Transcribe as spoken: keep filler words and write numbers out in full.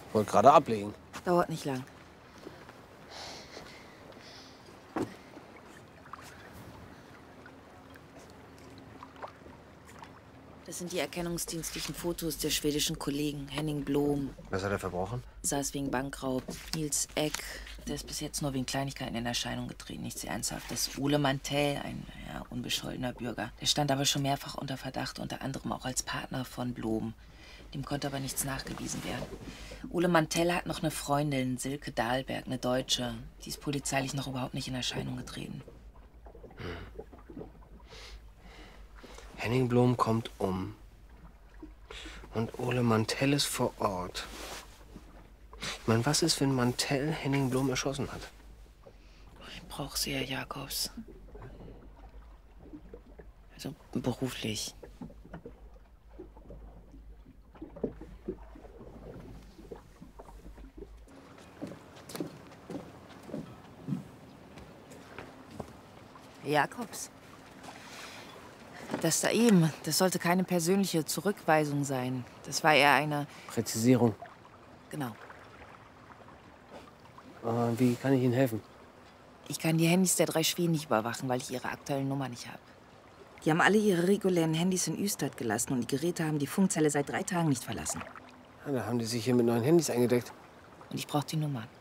Wollte gerade ablegen. Dauert nicht lang. Das sind die erkennungsdienstlichen Fotos der schwedischen Kollegen. Henning Blom. Was hat er verbrochen? Saß wegen Bankraub. Nils Eck. Der ist bis jetzt nur wegen Kleinigkeiten in Erscheinung getreten. Nichts Ernsthaftes. Ole Mantell, ein ja, unbescholtener Bürger. Der stand aber schon mehrfach unter Verdacht, unter anderem auch als Partner von Blom. Dem konnte aber nichts nachgewiesen werden. Ole Mantell hat noch eine Freundin, Silke Dahlberg, eine Deutsche. Die ist polizeilich noch überhaupt nicht in Erscheinung getreten. Hm. Henning Blom kommt um. Und Ole Mantell ist vor Ort. Ich meine, was ist, wenn Mantell Henning Blom erschossen hat? Ich brauche sie, Herr Jakobs. Also beruflich. Herr Jakobs. Das da eben, das sollte keine persönliche Zurückweisung sein. Das war eher eine... Präzisierung. Genau. Äh, wie kann ich Ihnen helfen? Ich kann die Handys der drei Schweden nicht überwachen, weil ich ihre aktuelle Nummer nicht habe. Die haben alle ihre regulären Handys in Ystad gelassen und die Geräte haben die Funkzelle seit drei Tagen nicht verlassen. Ja, da haben die sich hier mit neuen Handys eingedeckt. Und ich brauche die Nummern.